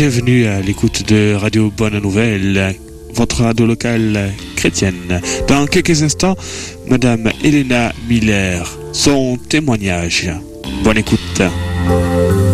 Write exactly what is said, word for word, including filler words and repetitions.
Bienvenue à l'écoute de Radio Bonne Nouvelle, votre radio locale chrétienne. Dans quelques instants, Madame Elena Miller, son témoignage. Bonne écoute.